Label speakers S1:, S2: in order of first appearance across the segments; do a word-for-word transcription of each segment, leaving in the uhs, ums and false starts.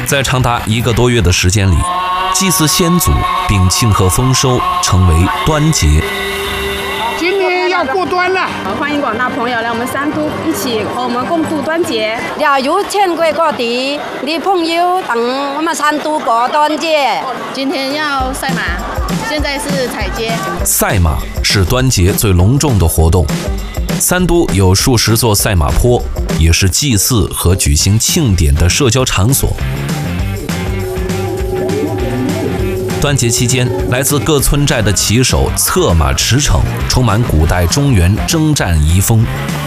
S1: 在长达一个多月的时间里，祭祀先祖并庆贺丰收，称为端节。
S2: 今年要过端了，
S3: 欢迎广大朋友来我们三都一起和我们共度端节。
S4: 要有全国各地的朋友等我们三都过端节。
S5: 今天要赛马，现在是踩街。
S1: 赛马是端节最隆重的活动。三都有数十座赛马坡，也是祭祀和举行庆典的社交场所。端节期间，来自各村寨的骑手策马驰骋，充满古代中原征战遗风。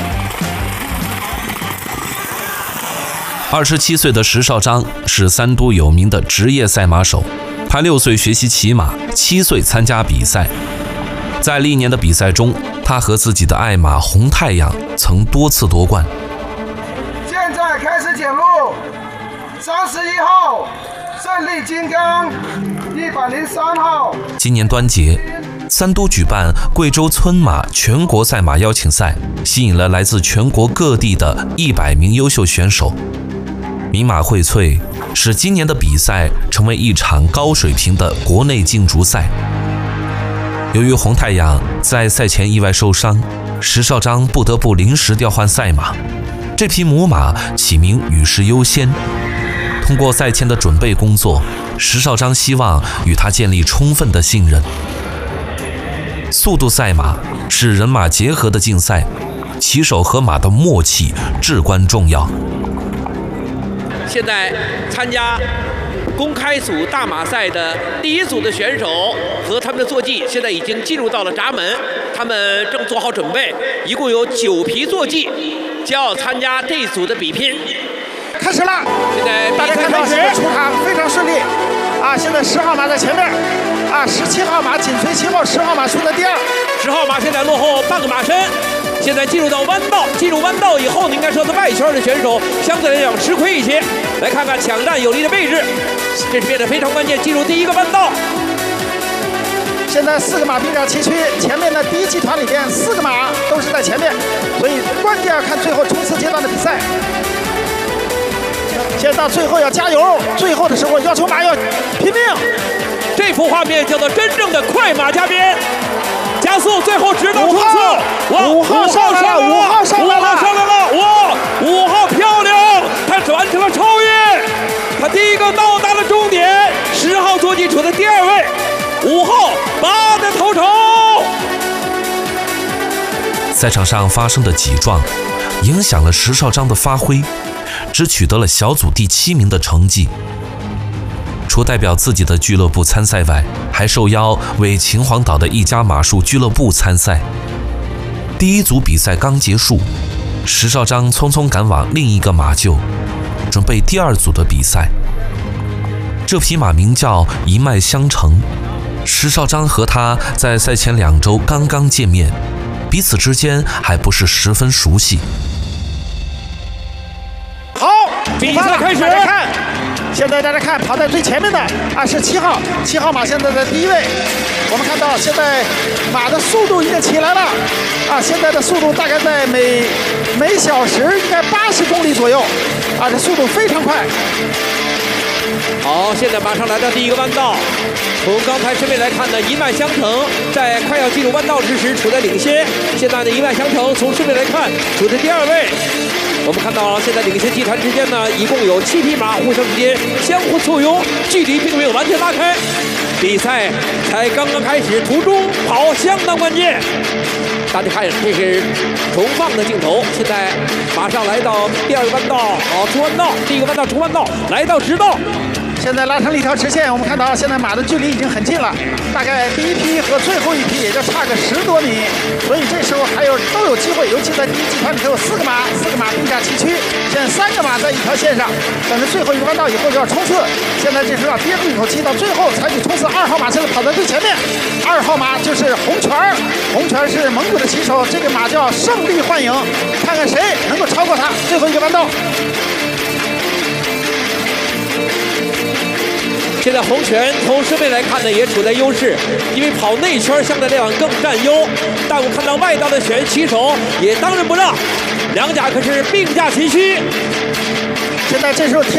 S1: 二十七岁的石绍章是三都有名的职业赛马手，他六岁学习骑马，七岁参加比赛。在历年的比赛中，他和自己的爱马红太阳曾多次夺冠。
S6: 现在开始节目，三十一号胜利金刚，一百零三号。
S1: 今年端节，三都举办贵州村马全国赛马邀请赛，吸引了来自全国各地的一百名优秀选手。名马荟萃，使今年的比赛成为一场高水平的国内竞逐赛。由于红太阳在赛前意外受伤，石绍章不得不临时调换赛马。这匹母马起名与世优先。通过赛前的准备工作，石绍章希望与他建立充分的信任。速度赛马是人马结合的竞赛，骑手和马的默契至关重要。
S7: 现在参加公开组大马赛的第一组的选手和他们的坐骑现在已经进入到了闸门，他们正做好准备，一共有九匹坐骑将要参加这一组的比拼。
S2: 开始了！
S7: 现在
S2: 大家看到现在出场非常顺利啊！现在十号马在前面啊，十七号马紧随其后，十号马输在第二，
S7: 十号马现在落后半个马身。现在进入到弯道，进入弯道以后呢，应该说在外圈的选手相对来讲吃亏一些。来看看抢占有利的位置，这是变得非常关键。进入第一个弯道，
S2: 现在四个马并驾齐驱，前面的第一集团里边四个马都是在前面，所以关键要看最后冲刺阶段的比赛。现在到最后要加油，最后的时候要求马要拼命。
S7: 这幅画面叫做真正的快马加鞭。加速，最后直到冲刺。哇，
S2: 五号上来了，五号上来了，
S7: 五号上来了！哇，五号漂亮，他完成了超越，他第一个到达了终点。十号坐骑处在第二位，五号拔得头筹。
S1: 赛场上发生的挤撞，影响了石绍章的发挥，只取得了小组第七名的成绩。除代表自己的俱乐部参赛外，还受邀为秦皇岛的一家马术俱乐部参赛。第一组比赛刚结束，石绍章匆匆赶往另一个马厩，准备第二组的比赛。这匹马名叫一脉相承，石绍章和他在赛前两周刚刚见面，彼此之间还不是十分熟悉。
S2: 好，
S7: 比赛开始。
S2: 现在大家看，跑在最前面的啊是七号，七号马现在在第一位。我们看到现在马的速度已经起来了啊，现在的速度大概在每每小时应该八十公里左右啊，这速度非常快。
S7: 好，现在马上来到第一个弯道。从刚才身位来看呢，一脉相承在快要进入弯道之时处在领先。现在呢，一脉相承从身位来看处在第二位。我们看到现在领先集团之间呢，一共有七匹马互相之间相互簇拥，距离并没有完全拉开。比赛才刚刚开始，途中跑相当关键。大家看，这是重放的镜头。现在马上来到第二个弯道，好，出弯道，第一个弯道出弯道，来到直道。
S2: 现在拉成了一条直线，我们看到现在马的距离已经很近了，大概第一批和最后一批也就差个十多米，所以这时候还有都有机会，尤其在第一集团里头有四个马，四个马并驾齐驱，现在三个马在一条线上，等着最后一个弯道以后就要冲刺，现在这时候要憋住一口气，到最后采取冲刺。二号马现在跑在最前面，二号马就是红泉儿，红泉是蒙古的骑手，这个马叫胜利幻影，看看谁能够超过他。最后一个弯道。
S7: 现在红泉从身位来看呢，也处在优势，因为跑内圈相对来讲更占优。但我看到外道的选骑手也当仁不让，两甲可是并驾齐驱。
S2: 现在这时候。